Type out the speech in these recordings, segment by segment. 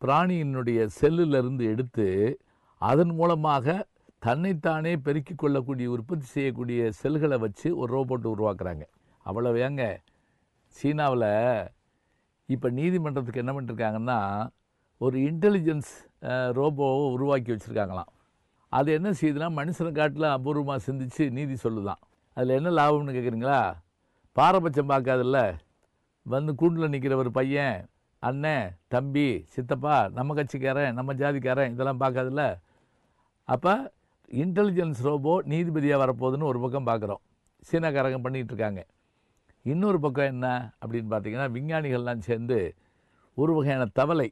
பிராணியினுடைய செல்லிலிருந்து எடுத்து அதன் மூலமாக தன்னைத்தானே பெருக்கிக் கொள்ளக்கூடிய உற்பத்தி செய்யக்கூடிய செல்களை வச்சு ஒரு ரோபோட் உருவாக்குறாங்க. அவ்வளவு ஏங்க. சீனாவில் இப்போ நீதிமன்றத்துக்கு என்ன பண்ணிருக்காங்கன்னா ஒரு இன்டெலிஜென்ஸ் ரோபோவை உருவாக்கி வச்சுருக்காங்களாம். அது என்ன செய்யுதுன்னா மனுஷனை காட்டில் அபூர்வமாக சிந்திச்சு நீதி சொல்லுதான். அதில் என்ன லாபம்னு கேட்குறீங்களா? பாரபட்சம் பார்க்காதில்ல. வந்து கூண்டில் நிற்கிற ஒரு பையன், அண்ணன், தம்பி, சித்தப்பா, நம்ம கட்சிக்காரன், நம்ம ஜாதிக்காரன், இதெல்லாம் பார்க்காதில்ல. அப்போ இன்டெலிஜென்ஸ் ரோபோ நீதிபதியாக வரப்போகுதுன்னு ஒரு பக்கம் பார்க்குறோம். சீனாக்காரங்க பண்ணிகிட்டு இருக்காங்க. இன்னொரு பக்கம் என்ன அப்படின்னு பார்த்தீங்கன்னா, விஞ்ஞானிகள்லாம் சேர்ந்து ஒரு வகையான தவளை,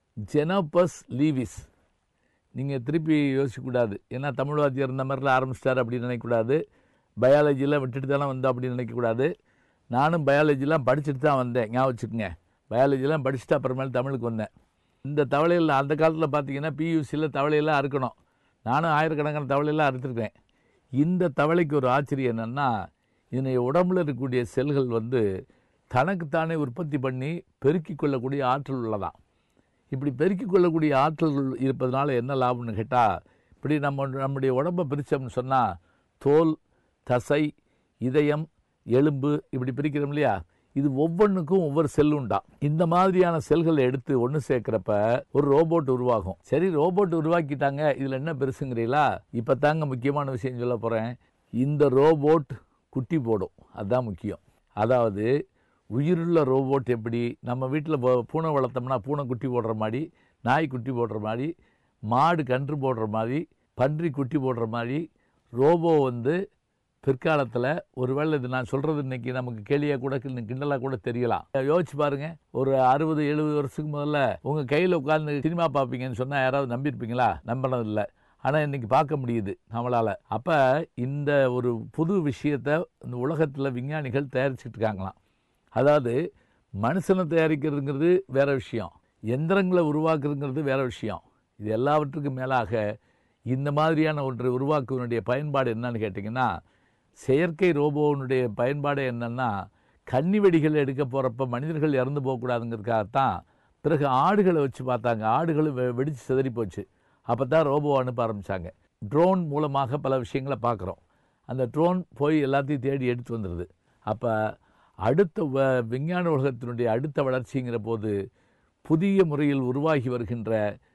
ஜெனோபஸ் லீவிஸ், நீங்கள் திருப்பி யோசிக்கக்கூடாது. ஏன்னா தமிழ் வாத்தியார் இருந்த மாதிரிலாம் ஆரம்பிச்சிட்டார் அப்படின்னு நினைக்கக்கூடாது. பயாலஜியில் விட்டுட்டு தானே வந்தோம் அப்படின்னு நினைக்கக்கூடாது. நானும் பயாலஜிலாம் படிச்சுட்டு தான் வந்தேன், ஞாபகம் வச்சுக்கோங்க. பயாலஜிலாம் படிச்சுட்டு அப்புறமேல தமிழுக்கு வந்தேன். இந்த தவளையில் அந்த காலத்தில் பார்த்தீங்கன்னா பியூசியில் தவளையெல்லாம் அறுக்கணும். நானும் ஆயிரக்கணக்கான தவளையெல்லாம் அறுத்துருக்கேன். இந்த தவளைக்கு ஒரு ஆச்சரியம் என்னென்னா, இதனை உடம்புல இருக்கக்கூடிய செல்கள் வந்து தனக்குத்தானே உற்பத்தி பண்ணி பெருக்கிக் கொள்ளக்கூடிய ஆற்றல் உள்ளதான். இப்படி பெருக்கிக் கொள்ளக்கூடிய ஆற்றல் இருப்பதனால என்ன லாபம்னு கேட்டால், இப்படி நம்முடைய உடம்பை பிரித்தோம்னு சொன்னால் தோல், தசை, இதயம், எலும்பு இப்படி பிரிக்கிறோம் இல்லையா, இது ஒவ்வொன்றுக்கும் ஒவ்வொரு செல் உண்டா. இந்த மாதிரியான செல்களை எடுத்து ஒன்று சேர்க்கிறப்ப ஒரு ரோபோட் உருவாகும். சரி, ரோபோட் உருவாக்கிட்டாங்க, இதில் என்ன பெருசுங்கிறீங்களா? இப்போ தாங்க முக்கியமான விஷயம் சொல்ல போகிறேன். இந்த ரோபோட் குட்டி போடும், அதுதான் முக்கியம். அதாவது உயிருள்ள ரோபோட் எப்படி நம்ம வீட்டில் பூனை வளர்த்தோம்னா பூனை குட்டி போடுற மாதிரி, நாய் குட்டி போடுற மாதிரி, மாடு கன்று போடுற மாதிரி, பன்றி குட்டி போடுற மாதிரி ரோபோ வந்து பிற்காலத்தில் ஒருவேளை இது நான் சொல்கிறது இன்றைக்கி நமக்கு கேலியாக கூட கிண்டலாக கூட தெரியலாம். யோசிச்சு பாருங்கள், ஒரு 60-70 வருஷத்துக்கு முதல்ல உங்கள் கையில் உட்கார்ந்து சினிமா பார்ப்பீங்கன்னு சொன்னால் யாராவது நம்பியிருப்பீங்களா? நம்பினது இல்லை. ஆனால் இன்றைக்கி பார்க்க முடியுது நம்மளால். அப்போ இந்த ஒரு புது விஷயத்தை இந்த உலகத்தில் விஞ்ஞானிகள் தயாரிச்சுட்டு இருக்காங்களாம். அதாவது மனுஷனை தயாரிக்கிறதுங்கிறது வேறு விஷயம், எந்திரங்களை உருவாக்குறதுங்கிறது வேறு விஷயம். இது எல்லாவற்றுக்கும் மேலாக இந்த மாதிரியான ஒன்று உருவாக்குவனுடைய பயன்பாடு என்னன்னு கேட்டிங்கன்னா, செயற்கை ரோபோனுடைய பயன்பாடு என்னென்னா, கன்னி வெடிகள் எடுக்க போகிறப்ப மனிதர்கள் இறந்து போகக்கூடாதுங்கிறதுக்காகத்தான் பிறகு ஆடுகளை வச்சு பார்த்தாங்க. ஆடுகளும் வெடித்து சிதறி போச்சு. அப்போ தான் ரோபோ அனுப்ப ஆரம்பித்தாங்க. ட்ரோன் மூலமாக பல விஷயங்களை பார்க்குறோம். அந்த ட்ரோன் போய் எல்லாத்தையும் தேடி எடுத்து வந்துடுது. அப்போ அடுத்த விஞ்ஞான உலகத்தினுடைய அடுத்த வளர்ச்சிங்கிற போது புதிய முறையில் உருவாகி வருகின்ற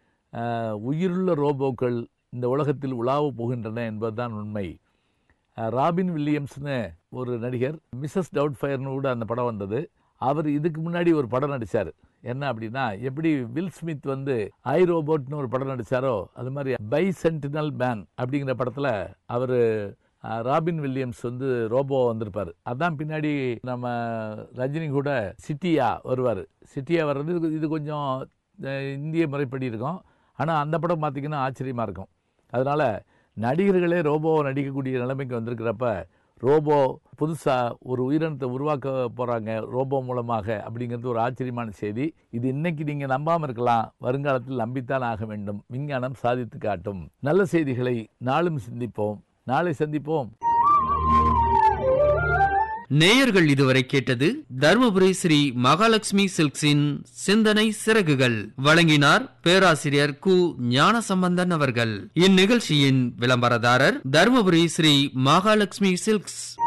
உயிருள்ள ரோபோக்கள் இந்த உலகத்தில் உலாவ போகின்றன என்பதுதான் உண்மை. ராபின் வில்லியம்ஸ்னு ஒரு நடிகர், மிஸ்ஸஸ் டவுட்ஃபயர்னு கூட அந்த படம் வந்தது. அவர் இதுக்கு முன்னாடி ஒரு படம் நடித்தார். என்ன அப்படின்னா, எப்படி வில் ஸ்மித் வந்து ஐ ரோபோட்னு ஒரு படம் நடித்தாரோ அது மாதிரி பை சென்டினல் மேன் அப்படிங்கிற படத்தில் அவர் ராபின் வில்லியம்ஸ் வந்து ரோபோ வந்திருப்பார். அதான் பின்னாடி நம்ம ரஜினி கூட சிட்டியா வருவார். சிட்டியா வர்றது இது கொஞ்சம் இந்திய முறைப்படி இருக்கும். ஆனால் அந்த படம் பார்த்திங்கன்னா ஆச்சரியமாக இருக்கும். அதனால் நடிகர்களே ரோபோவை நடிக்கக்கூடிய நிலைமைக்கு வந்திருக்கிறப்ப ரோபோ புதுசாக ஒரு உயிரினத்தை உருவாக்க போகிறாங்க ரோபோ மூலமாக அப்படிங்கிறது ஒரு ஆச்சரியமான செய்தி. இது இன்னைக்கு நீங்கள் நம்பாமல் இருக்கலாம், வருங்காலத்தில் நம்பித்தான் ஆக வேண்டும். விஞ்ஞானம் சாதித்து காட்டும். நல்ல செய்திகளை நாளும் சிந்திப்போம். நாளை சந்திப்போம். நேயர்கள் இதுவரை கேட்டது தர்மபுரி ஸ்ரீ மகாலட்சுமி சில்க்ஸின் சிந்தனை சிறகுகள். வழங்கினார் பேராசிரியர் கு ஞானசம்பந்தன் அவர்கள். இந்நிகழ்ச்சியின் விளம்பரதாரர் தர்மபுரி ஸ்ரீ மகாலட்சுமி சில்க்ஸ்.